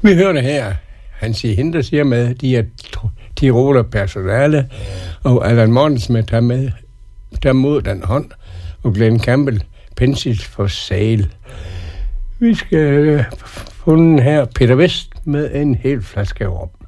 Vi hører det her. Han siger hende, der siger med, de er Tiroler personale, og Allan Mortensen tager mod den hånd, og Glenn Campbell pensel for sale. Vi skal funde her Peter Vest med en hel flaske rom.